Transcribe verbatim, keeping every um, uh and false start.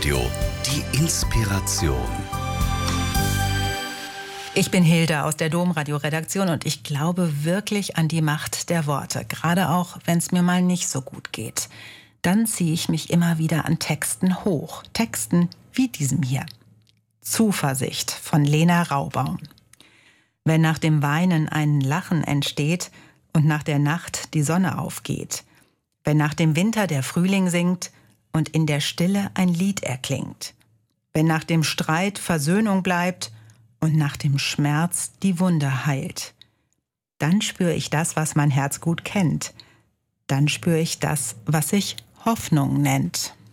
Domradio. Die Inspiration. Ich bin Hilda aus der Domradio-Redaktion und ich glaube wirklich an die Macht der Worte. Gerade auch, wenn es mir mal nicht so gut geht. Dann ziehe ich mich immer wieder an Texten hoch. Texten wie diesem hier. Zuversicht von Lena Raubaum. Wenn nach dem Weinen ein Lachen entsteht und nach der Nacht die Sonne aufgeht. Wenn nach dem Winter der Frühling singt und in der Stille ein Lied erklingt. Wenn nach dem Streit Versöhnung bleibt und nach dem Schmerz die Wunde heilt. Dann spüre ich das, was mein Herz gut kennt. Dann spüre ich das, was sich Hoffnung nennt.